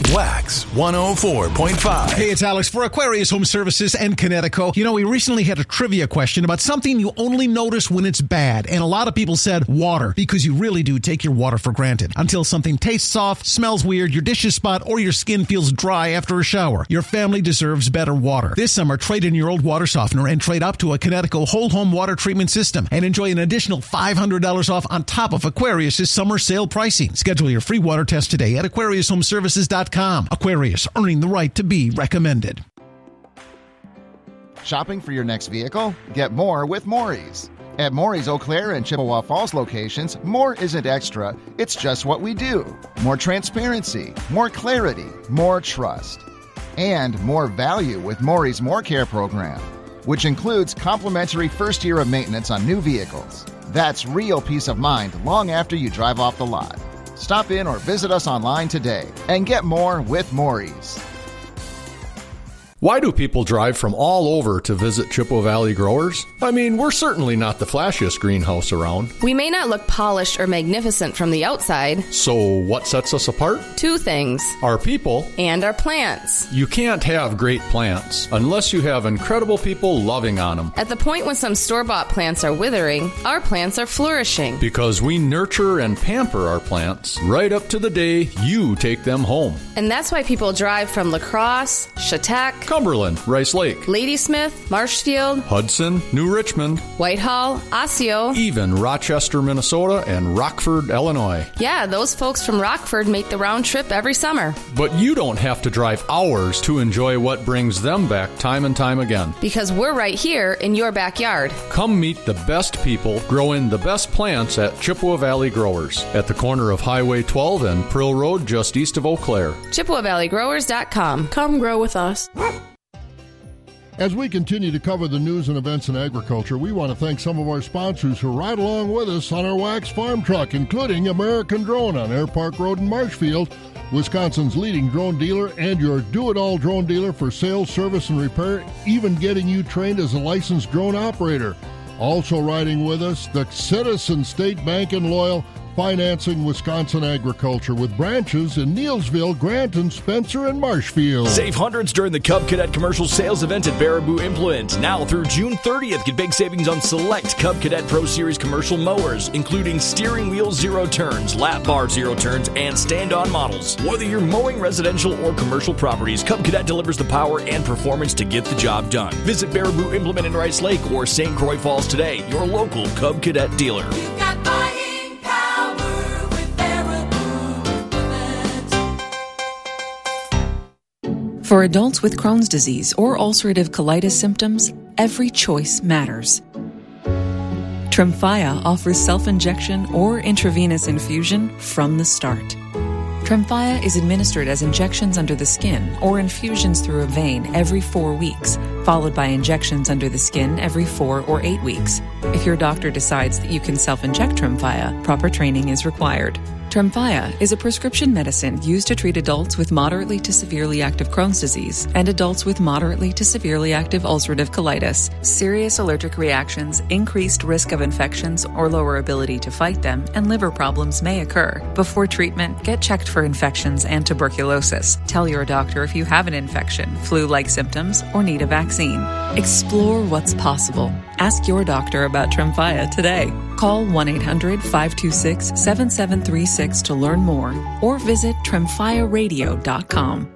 Wax 104.5. Hey, it's Alex for Aquarius Home Services and Connecticut. You know, we recently had a trivia question about something you only notice when it's bad. And a lot of people said water, because you really do take your water for granted. Until something tastes off, smells weird, your dishes spot, or your skin feels dry after a shower. Your family deserves better water. This summer, trade in your old water softener and trade up to a Connecticut whole home water treatment system and enjoy an additional $500 off on top of Aquarius' summer sale pricing. Schedule your free water test today at AquariusHomeservices.com. Aquarius, earning the right to be recommended. Shopping for your next vehicle? Get more with Maury's. At Maury's Eau Claire and Chippewa Falls locations, more isn't extra, it's just what we do. More transparency, more clarity, more trust. And more value with Maury's More Care program, which includes complimentary first year of maintenance on new vehicles. That's real peace of mind long after you drive off the lot. Stop in or visit us online today and get more with Maury's. Why do people drive from all over to visit Chippewa Valley Growers? I mean, we're certainly not the flashiest greenhouse around. We may not look polished or magnificent from the outside. So what sets us apart? Two things. Our people. And our plants. You can't have great plants unless you have incredible people loving on them. At the point when some store-bought plants are withering, our plants are flourishing. Because we nurture and pamper our plants right up to the day you take them home. And that's why people drive from La Crosse, Chautauqua, Cumberland, Rice Lake, Ladysmith, Marshfield, Hudson, New Richmond, Whitehall, Osseo, even Rochester, Minnesota, and Rockford, Illinois. Yeah, those folks from Rockford make the round trip every summer. But you don't have to drive hours to enjoy what brings them back time and time again. Because we're right here in your backyard. Come meet the best people growing the best plants at Chippewa Valley Growers at the corner of Highway 12 and Prill Road just east of Eau Claire. ChippewaValleyGrowers.com. Come grow with us. As we continue to cover the news and events in agriculture, we want to thank some of our sponsors who ride along with us on our Wax Farm Truck, including American Drone on Air Park Road in Marshfield, Wisconsin's leading drone dealer and your do-it-all drone dealer for sales, service, and repair, even getting you trained as a licensed drone operator. Also riding with us, the Citizen State Bank and Loyal, financing Wisconsin agriculture with branches in Neillsville, Granton, Spencer, and Marshfield. Save hundreds during the Cub Cadet commercial sales event at Baraboo Implement. Now through June 30th, get big savings on select Cub Cadet Pro Series commercial mowers, including steering wheel zero turns, lap bar zero turns, and stand-on models. Whether you're mowing residential or commercial properties, Cub Cadet delivers the power and performance to get the job done. Visit Baraboo Implement in Rice Lake or St. Croix Falls today, your local Cub Cadet dealer. You've got buying power with Baraboo Implement. For adults with Crohn's disease or ulcerative colitis symptoms, every choice matters. Tremfya offers self-injection or intravenous infusion from the start. Tremfya is administered as injections under the skin or infusions through a vein every 4 weeks, followed by injections under the skin every 4 or 8 weeks. If your doctor decides that you can self-inject Tremfya, proper training is required. Tremfya is a prescription medicine used to treat adults with moderately to severely active Crohn's disease and adults with moderately to severely active ulcerative colitis. Serious allergic reactions, increased risk of infections or lower ability to fight them, and liver problems may occur. Before treatment, get checked for infections and tuberculosis. Tell your doctor if you have an infection, flu-like symptoms, or need a vaccine. Explore what's possible. Ask your doctor about Tremfya today. Call 1-800-526-7736 to learn more or visit tremfyaradio.com.